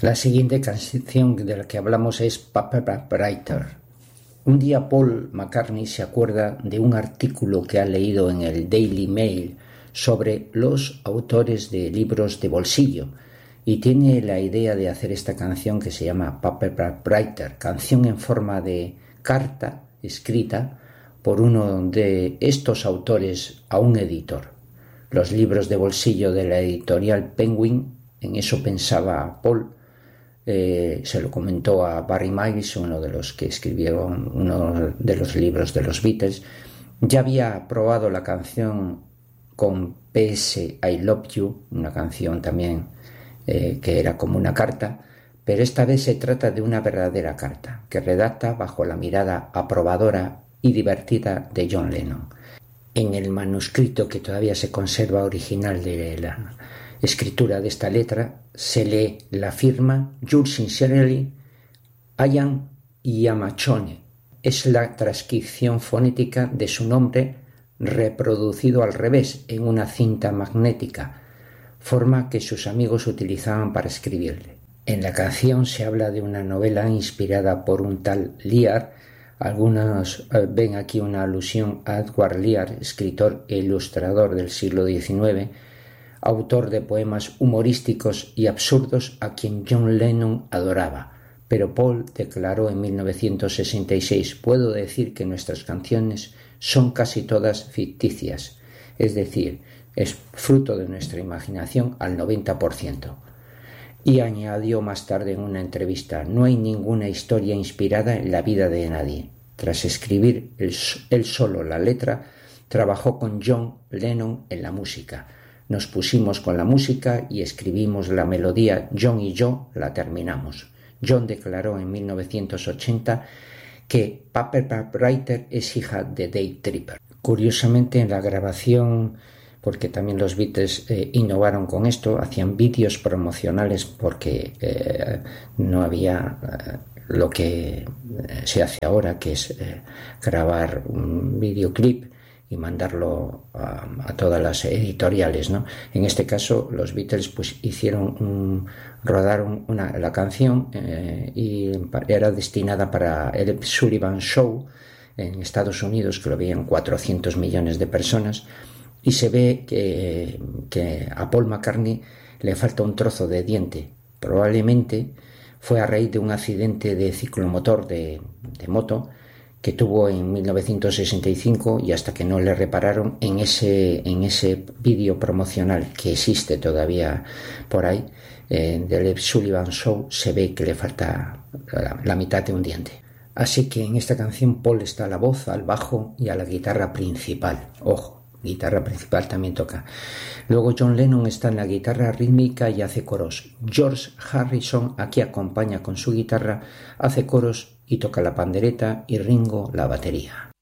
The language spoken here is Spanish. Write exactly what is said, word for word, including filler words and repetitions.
La siguiente canción de la que hablamos es Paper Writer. Un día Paul McCartney se acuerda de un artículo que ha leído en el Daily Mail sobre los autores de libros de bolsillo y tiene la idea de hacer esta canción que se llama Paper Writer, canción en forma de carta escrita por uno de estos autores a un editor. Los libros de bolsillo de la editorial Penguin, en eso pensaba Paul. Eh, se lo comentó a Barry Miles, uno de los que escribieron uno de los libros de los Beatles. Ya había probado la canción con P S I Love You, una canción también eh, que era como una carta, pero esta vez se trata de una verdadera carta que redacta bajo la mirada aprobadora y divertida de John Lennon. En el manuscrito que todavía se conserva original de la escritura de esta letra se lee la firma Yours sincerely, Ian Yamachone. Es la transcripción fonética de su nombre reproducido al revés en una cinta magnética, forma que sus amigos utilizaban para escribirle. En la canción se habla de una novela inspirada por un tal Lear. Algunos eh, ven aquí una alusión a Edward Lear, escritor e ilustrador del siglo diecinueve, autor de poemas humorísticos y absurdos a quien John Lennon adoraba. Pero Paul declaró en mil novecientos sesenta y seis: «Puedo decir que nuestras canciones son casi todas ficticias, es decir, es fruto de nuestra imaginación al noventa por ciento». Y añadió más tarde en una entrevista: «No hay ninguna historia inspirada en la vida de nadie». Tras escribir él, él solo la letra, trabajó con John Lennon en la música. Nos pusimos con la música y escribimos la melodía. John y yo la terminamos. John declaró en mil novecientos ochenta que Paper Writer es hija de Dave Tripper. Curiosamente, en la grabación, porque también los Beatles eh, innovaron con esto, hacían vídeos promocionales porque eh, no había eh, lo que eh, se hace ahora, que es eh, grabar un videoclip y mandarlo a, a todas las editoriales, ¿no? En este caso, los Beatles pues hicieron un, rodaron una, la canción eh, y era destinada para el Sullivan Show en Estados Unidos, que lo veían cuatrocientos millones de personas, y se ve que, que a Paul McCartney le falta un trozo de diente. Probablemente fue a raíz de un accidente de ciclomotor de, de moto que tuvo en mil novecientos sesenta y cinco, y hasta que no le repararon, en ese, en ese vídeo promocional que existe todavía por ahí, eh, del Sullivan Show, se ve que le falta la, la mitad de un diente. Así que en esta canción Paul está a la voz, al bajo y a la guitarra principal. Ojo, guitarra principal también toca. Luego John Lennon está en la guitarra rítmica y hace coros. George Harrison aquí acompaña con su guitarra, hace coros y toca la pandereta, y Ringo la batería.